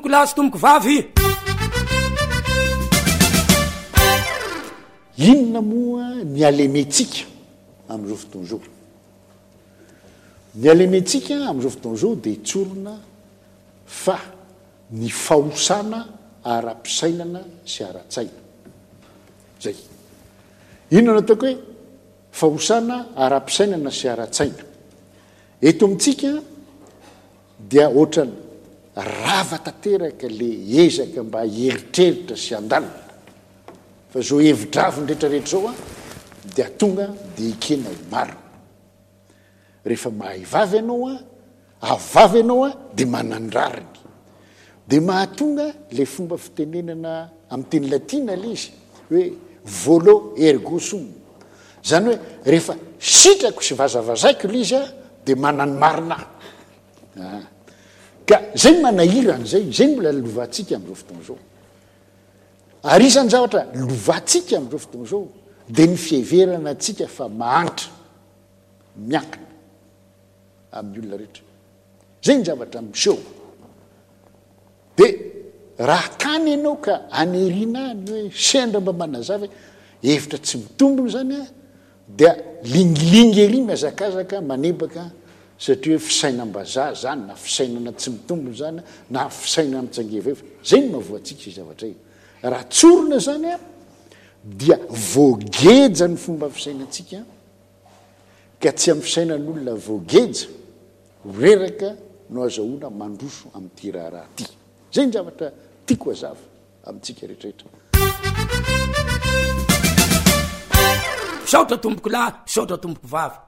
tomboko lahy sy tomboko vavy. Inona moa ny alementsika amin'izao fotoana izao? Ny alementsika amin'izao fotoana izao dia tsorona fa ny fahosana ara-pisainana sy ara-tsaina. Zay. Inona no ataoko hoe fahosana ara-pisainana sy ara-tsaina? Eto amintsika dia ohatrany rava tanteraka le ezaka mba heritreritra sy andalina. Fa zao hevi-dravo nrehetrarehetra zao dia tonga dia ikena ho marina. Rehefa mahay vavy ianao avavy ianao dia manandrariny. Dia mahatonga le fomba fitenenana amin'ny teny latina le izy hoe volo ergo sum. Zany hoe rehefa sitrako sy vazavazaiko le izy dia manany marina. Ka zay manahirana zay mbola lovantsika amin'izao fotoana izao. Ary isany zavatra lovantsika amin'izao fotoana izao dia ny fiheverana antsika fa mahantra miankina amin'ny olona rehetra. Zay ny zavatra miseho. Dia raha kany ianao ka aneriana ny hoe sendra mba manazava hevitra tsy mitombony zany dia lingilingy ery mihazakazaka manebaka satria hoe fisainam-bazaha zany na fisainana tsy mitombony zany na fisainana mitsangeveva. Zay ny mahavoantsika sy zavatra io. Raha tsorona zany dia voageja ny fomba fisainantsika ka tsy amin'ny fisainan'olona voageja reraka no azahoana mandroso amin'ity raharaha ty. Zay ny zavatra tiako hazava amintsika rehetrarehetra. Saotra tomboko lahy, saotra tomboko vavy.